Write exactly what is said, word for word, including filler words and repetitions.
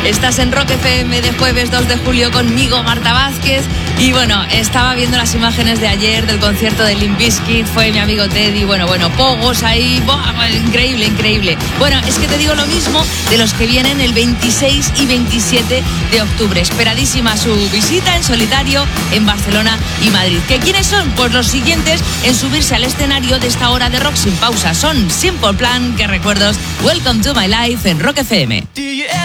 Estás en Rock F M de jueves dos de julio conmigo, Marta Vázquez. Y bueno, estaba viendo las imágenes de ayer del concierto de Limp Bizkit. Fue mi amigo Teddy, bueno, bueno, pogos ahí. ¡Buah! Increíble, increíble. Bueno, es que te digo lo mismo de los que vienen el veintiséis y veintisiete de octubre. Esperadísima su visita en solitario en Barcelona y Madrid. ¿Qué quiénes son? Pues los siguientes en subirse al escenario de esta hora de rock sin pausa. Son Simple Plan, que recuerdos, Welcome to My Life en Rock F M.